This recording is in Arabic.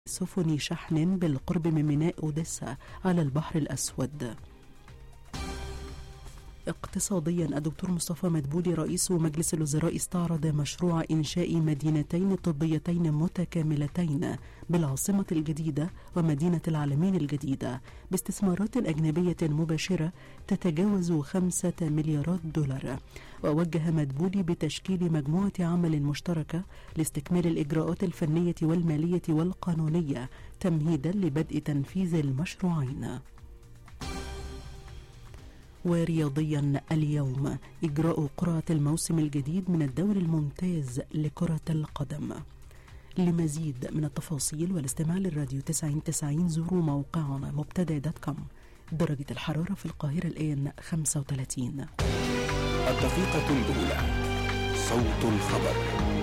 سفن شحن بالقرب من ميناء أوديسا على البحر الأسود. اقتصاديا، الدكتور مصطفى مدبولي رئيس مجلس الوزراء استعرض مشروع إنشاء مدينتين طبيتين متكاملتين بالعاصمة الجديدة ومدينة العالمين الجديدة باستثمارات أجنبية مباشرة تتجاوز 5 مليارات دولار. ووجه مدبولي بتشكيل مجموعة عمل مشتركة لاستكمال الإجراءات الفنية والمالية والقانونية تمهيدا لبدء تنفيذ المشروعين. ورياضيا، اليوم إجراء قرعة الموسم الجديد من الدوري الممتاز لكرة القدم. لمزيد من التفاصيل والاستماع للراديو 90 زوروا موقعنا مبتدأ.com. درجة الحرارة في القاهرة الآن 35. الدقيقة الأولى، صوت الخبر.